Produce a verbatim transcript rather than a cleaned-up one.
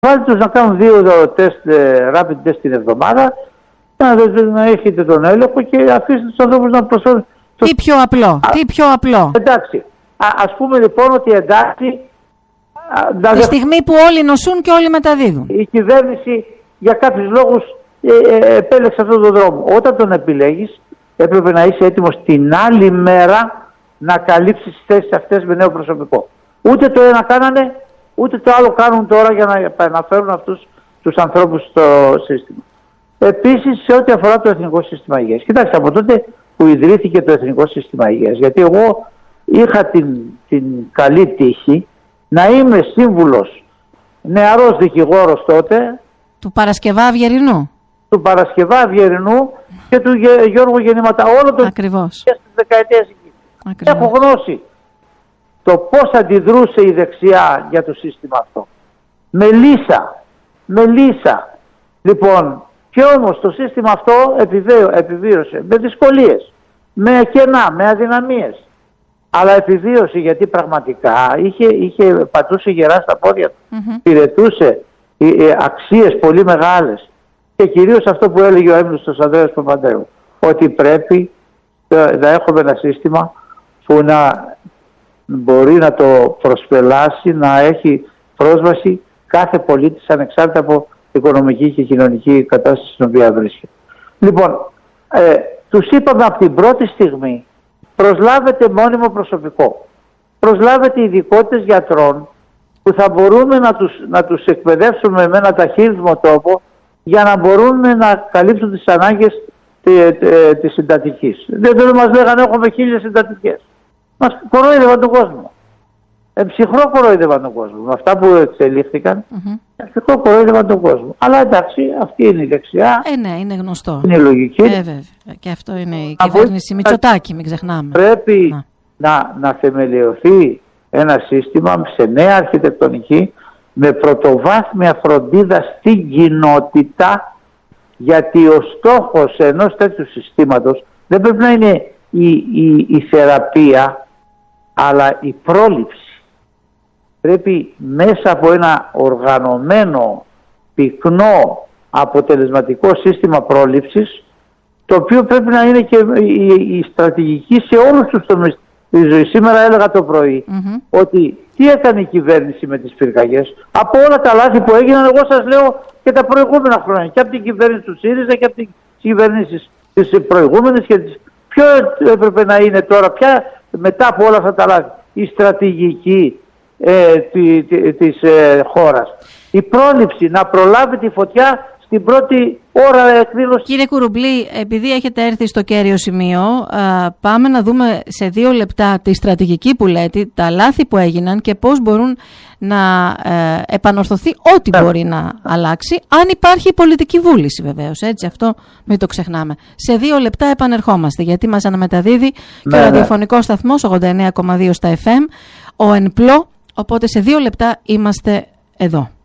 Βάλτε τους να κάνουν δύο τεστ, rapid test την εβδομάδα, να, να έχετε τον έλεγχο και αφήστε τους ανθρώπους να προσφέρουν. Τι πιο απλό, Α, τι πιο απλό. Εντάξει. Α, ας πούμε λοιπόν ότι εντάξει. Τη δε... στιγμή που όλοι νοσούν και όλοι μεταδίδουν. Η κυβέρνηση για κάποιους λόγους ε, ε, επέλεξε αυτόν τον δρόμο. Όταν τον επιλέγεις, έπρεπε να είσαι έτοιμος την άλλη μέρα να καλύψεις τις θέσεις αυτές με νέο προσωπικό. Ούτε το ένα κάνανε, ούτε το άλλο κάνουν τώρα για να επαναφέρουν αυτούς τους ανθρώπους στο σύστημα. Επίσης, σε ό,τι αφορά το Εθνικό Σύστημα Υγείας. Κοιτάξτε, από τότε που ιδρύθηκε το Εθνικό Σύστημα Υγείας, γιατί εγώ είχα την, την καλή τύχη να είμαι σύμβουλος, νεαρός δικηγόρος τότε. Του Παρασκευά Αυγερινού. Του Παρασκευά Αυγερινού και του Γιώργου Γεννήματα. Όλο το Ακριβώς. Στις δεκαετίες εκεί. Έχω γνώση το πώς αντιδρούσε η δεξιά για το σύστημα αυτό. Με λύσα. Με λύσα. Λοιπόν, και όμως το σύστημα αυτό επιβίωσε με δυσκολίες, με κενά, με αδυναμίες. Αλλά επιβίωσε γιατί πραγματικά είχε, είχε πατούσε γερά στα πόδια του. Mm-hmm. Υπηρετούσε ε, ε, αξίες πολύ μεγάλες. Και κυρίως αυτό που έλεγε ο έμπνευστος Ανδρέας Παπανδρέου. Ότι πρέπει ε, να έχουμε ένα σύστημα που να μπορεί να το προσπελάσει, να έχει πρόσβαση κάθε πολίτης ανεξάρτητα από οικονομική και κοινωνική κατάσταση στην οποία βρίσκεται. Λοιπόν, ε, τους είπαμε από την πρώτη στιγμή, προσλάβετε μόνιμο προσωπικό. Προσλάβετε ειδικότητες γιατρών που θα μπορούμε να τους, να τους εκπαιδεύσουμε με ένα ταχύρυθμο τρόπο για να μπορούν να καλύψουν τις ανάγκες της συντατικής. Δεν μας λέγανε έχουμε χίλιες συντατικές. Μας κορόιδευαν τον κόσμο. Εμψυχρό κορόιδευαν τον κόσμο. Με αυτά που εξελίχθηκαν, mm-hmm. εμψυχρό κορόιδευαν τον κόσμο. Αλλά εντάξει, αυτή είναι η δεξιά. Ε, ναι, είναι γνωστό. Είναι η λογική. Ε, βέβαια. Και αυτό είναι η Α, κυβέρνηση Μητσοτάκη, μην ξεχνάμε. Πρέπει να, να, να θεμελιωθεί ένα σύστημα σε νέα αρχιτεκτονική με πρωτοβάθμια φροντίδα στην κοινότητα, γιατί ο στόχος ενός τέτοιου συστήματος δεν πρέπει να είναι η, η, η θεραπεία, αλλά η πρόληψη. Πρέπει μέσα από ένα οργανωμένο, πυκνό, αποτελεσματικό σύστημα πρόληψης, το οποίο πρέπει να είναι και η, η στρατηγική σε όλους τους τομείς της ζωής. Σήμερα έλεγα το πρωί mm-hmm. ότι τι έκανε η κυβέρνηση με τις πυρκαγιές. Από όλα τα λάθη που έγιναν, εγώ σας λέω και τα προηγούμενα χρόνια. Και από την κυβέρνηση του ΣΥΡΙΖΑ και από την κυβέρνηση της προηγούμενης και της... Ποιο έπρεπε να είναι τώρα, ποια μετά από όλα αυτά τα λάθη, η στρατηγική ε, τη, τη, της ε, χώρας. Η πρόληψη, να προλάβει τη φωτιά στην πρώτη ώρα εκδήλωση. Κύριε Κουρουμπλή, επειδή έχετε έρθει στο κέριο σημείο, α, πάμε να δούμε σε δύο λεπτά τη στρατηγική που λέτε, τα λάθη που έγιναν και πώς μπορούν να ε, επανορθωθεί ό,τι yeah. μπορεί να αλλάξει, αν υπάρχει πολιτική βούληση βεβαίως, έτσι, αυτό μην το ξεχνάμε. Σε δύο λεπτά επανερχόμαστε, γιατί μας αναμεταδίδει και ο ραδιοφωνικός σταθμός ογδόντα εννέα κόμμα δύο στα εφ εμ, ο ΕΝΠΛΟ, οπότε σε δύο λεπτά είμαστε εδώ.